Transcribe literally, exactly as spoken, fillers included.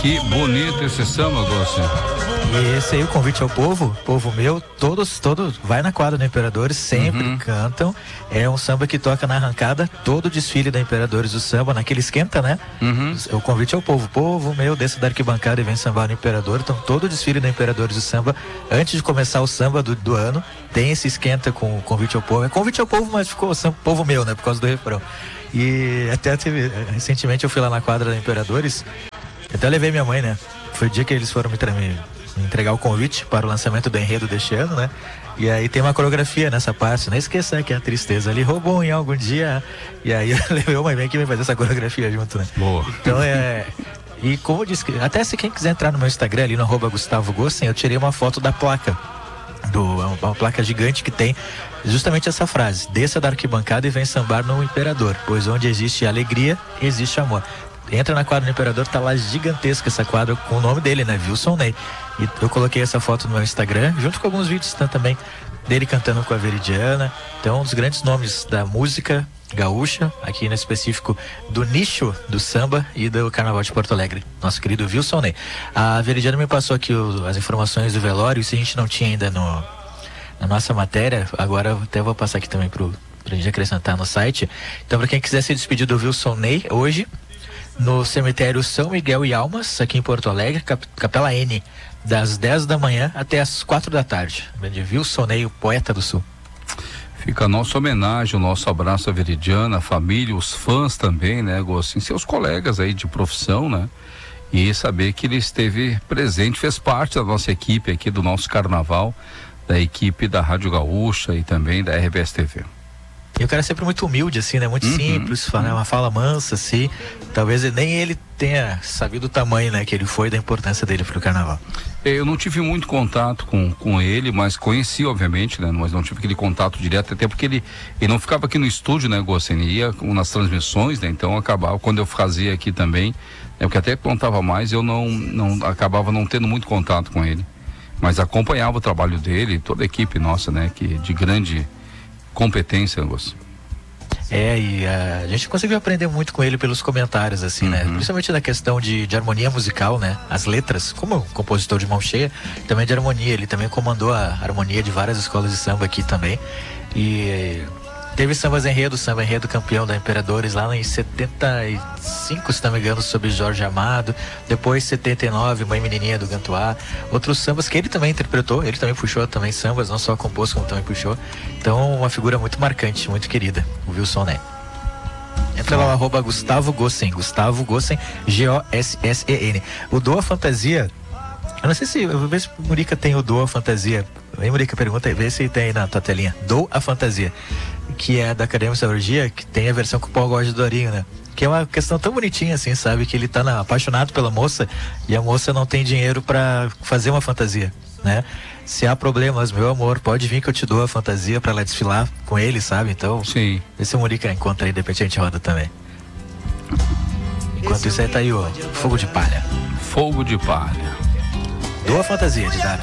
Que bonito esse samba, Gossi. E esse aí, o convite ao povo, povo meu, todos, todos, vai na quadra do Imperadores, sempre uhum. cantam. É um samba que toca na arrancada, todo o desfile da Imperadores do samba, naquele esquenta, né? Uhum. O convite ao povo, povo meu, desça da arquibancada e vem sambar no Imperador. Então, todo o desfile da Imperadores do samba, antes de começar o samba do, do ano, tem esse esquenta com o convite ao povo. É convite ao povo, mas ficou samba, povo meu, né? Por causa do refrão. E até teve, recentemente eu fui lá na quadra da Imperadores, até levei minha mãe, né? Foi o dia que eles foram me, me, me entregar o convite para o lançamento do enredo deste ano, né? E aí tem uma coreografia nessa parte, não esqueça que a tristeza lhe roubou em algum dia. E aí eu levei uma mãe que vai fazer essa coreografia junto, né? Boa. Então é... E como eu disse, até se quem quiser entrar no meu Instagram ali no arroba Gustavo Gossen, eu tirei uma foto da placa. Do, uma placa gigante que tem justamente essa frase: desça da arquibancada e vem sambar no Imperador, pois onde existe alegria, existe amor. Entra na quadra do Imperador, tá lá gigantesca essa quadra com o nome dele, né? Wilson Ney. E eu coloquei essa foto no meu Instagram, junto com alguns vídeos tá, também dele cantando com a Veridiana. Então, um dos grandes nomes da música gaúcha, aqui no específico do nicho do samba e do Carnaval de Porto Alegre, nosso querido Wilson Ney. A Veridiana me passou aqui o, as informações do velório, isso a gente não tinha ainda no, na nossa matéria, agora eu até vou passar aqui também pro, pra gente acrescentar no site. Então, para quem quiser se despedir do Wilson Ney hoje, no cemitério São Miguel e Almas, aqui em Porto Alegre, Cap, Capela N, das dez da manhã até as quatro da tarde. De Wilson Ney, o poeta do Sul. Fica a nossa homenagem, o nosso abraço à Veridiana, a família, os fãs também, né, Gossin, seus colegas aí de profissão, né? E saber que ele esteve presente, fez parte da nossa equipe aqui, do nosso carnaval, da equipe da Rádio Gaúcha e também da R B S T V. E o cara é sempre muito humilde, assim, né? Muito uhum, simples, fala, uhum. uma fala mansa, assim. Talvez nem ele tenha sabido o tamanho, né, que ele foi, da importância dele pro carnaval. Eu não tive muito contato com, com ele, mas conheci, obviamente, né? Mas não tive aquele contato direto, até porque ele, ele não ficava aqui no estúdio, né, Gossin? Ele ia nas transmissões, né? Então acabava, quando eu fazia aqui também, é porque até contava mais, eu não, não acabava não tendo muito contato com ele. Mas acompanhava o trabalho dele, toda a equipe nossa, né? Que de grande competência, Gossin. É, e uh, a gente conseguiu aprender muito com ele pelos comentários, assim, uhum. né? Principalmente da questão de, de harmonia musical, né? As letras, como compositor de mão cheia, também de harmonia. Ele também comandou a harmonia de várias escolas de samba aqui também. E teve sambas enredo, samba enredo campeão da Imperadores lá em setenta e cinco, se não me engano, sobre Jorge Amado. Depois, setenta e nove, Mãe Menininha do Gantuá. Outros sambas que ele também interpretou, ele também puxou também sambas, não só compôs, como também puxou. Então, uma figura muito marcante, muito querida, o Wilson Ney. Entra lá no arroba Gustavo Gossen, Gustavo Gossen, G O S S E N. O Doa Fantasia, eu não sei se, eu vou ver se o Murica tem o Doa Fantasia. Vem, Murica, pergunta aí, vê se tem aí na tua telinha. Doa Fantasia, que é da Academia Saúde, que tem a versão com o Paul Góes de Dorinho, né? Que é uma questão tão bonitinha assim, sabe? Que ele tá na, apaixonado pela moça e a moça não tem dinheiro pra fazer uma fantasia, né? Se há problemas, meu amor, pode vir que eu te dou a fantasia pra ela desfilar com ele, sabe? Então, sim. Esse Murica encontra aí, de repente a gente roda também. Enquanto isso aí tá aí o Fogo de Palha. Fogo de Palha. Doa Fantasia de Dara.